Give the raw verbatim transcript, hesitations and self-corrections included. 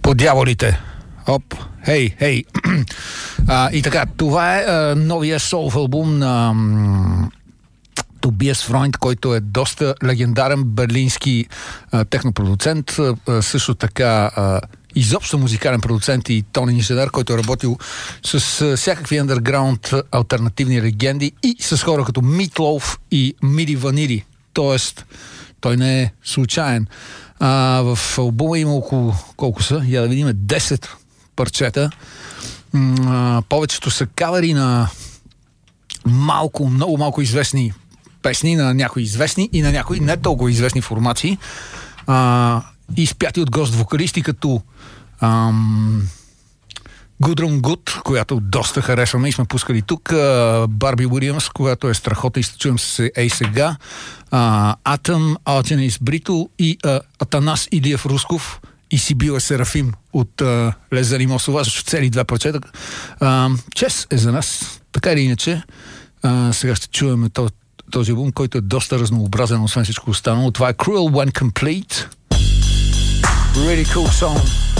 По дяволите. Оп, хей, хей. А, и така, това е а, новия солф албум на м, Тобиас Фройнд, който е доста легендарен берлински а, технопродуцент, а, също така а, изобщо музикален продуцент и Тони Нишедър, който е работил с а, всякакви андерграунд алтернативни легенди и с хора като Meatloaf и Миди Ваниди. Тоест, той не е случайен. А, в албума има около, колко са? Я да видим, десет парчета. А, повечето са кавери на малко, много малко известни песни, на някои известни и на някои не толкова известни формации. А, изпяти от гост-вокалисти като ам, Гудрун Гуд, която доста харесваме и сме пускали тук, Барби Уилямс, която е страхота и ще чуем се ей сега, Атъм, Алченис Брито и а, Атанас Илиев Русков и Сибила Серафим от а, Лезари Мосова, защото цели два прочета. Чест е за нас, така или иначе. А, сега ще чуем този, този албум, който е доста разнообразен, освен всичко останало. Това е Cruel When Complete. Really cool song.